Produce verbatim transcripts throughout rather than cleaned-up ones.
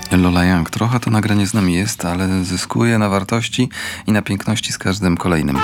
Lola Young. Trochę to nagranie z nami jest, ale zyskuje na wartości i na piękności z każdym kolejnym.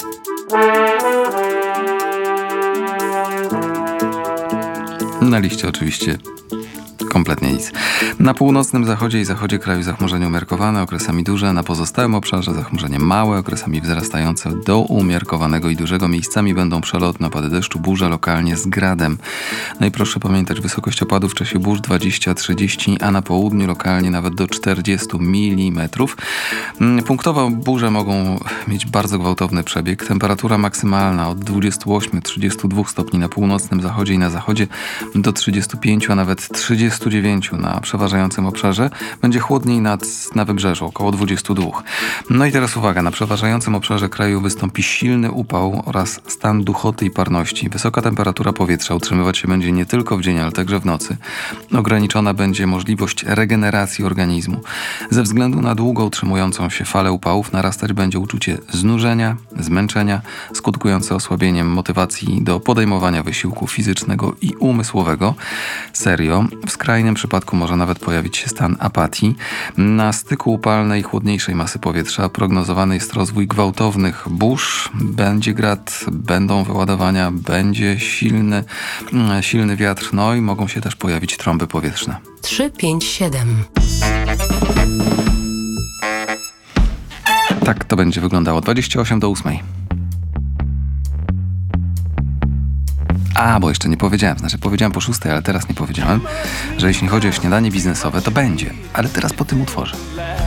Na liście oczywiście kompletnie nic. Na północnym zachodzie i zachodzie kraju zachmurzenie umiarkowane, okresami duże, na pozostałym obszarze zachmurzenie małe, okresami wzrastające do umiarkowanego i dużego. Miejscami będą przelotne opady deszczu, burze lokalnie z gradem. No i proszę pamiętać, wysokość opadów w czasie burz dwadzieścia trzydzieści, a na południu lokalnie nawet do czterdzieści milimetrów. Punktowo burze mogą mieć bardzo gwałtowny przebieg. Temperatura maksymalna od dwudziestu ośmiu do trzydziestu dwóch stopni na północnym zachodzie i na zachodzie do trzydziestu pięciu, a nawet trzydziestu dziewięciu na przeważającym obszarze. Będzie chłodniej nad, na wybrzeżu, około dwudziestu dwóch. No i teraz uwaga, na przeważającym obszarze kraju wystąpi silny upał oraz stan duchoty i parności. Wysoka temperatura powietrza utrzymywać się będzie nie tylko w dzień, ale także w nocy. Ograniczona będzie możliwość regeneracji organizmu. Ze względu na długo utrzymującą się falę upałów narastać będzie uczucie znużenia, zmęczenia, skutkujące osłabieniem motywacji do podejmowania wysiłku fizycznego i umysłowego. Serio, w skrajnym przypadku może nawet pojawić się stan apatii. Na styku upalnej i chłodniejszej masy powietrza prognozowany jest rozwój gwałtownych burz. Będzie grad, będą wyładowania, będzie silny, silny wiatr, no i mogą się też pojawić trąby powietrzne. trzy pięć siedem. Tak to będzie wyglądało. dwadzieścia osiem do ósmej. A, bo jeszcze nie powiedziałem, znaczy powiedziałem po szóstej, ale teraz nie powiedziałem, że jeśli chodzi o śniadanie biznesowe, to będzie, ale teraz po tym utworze.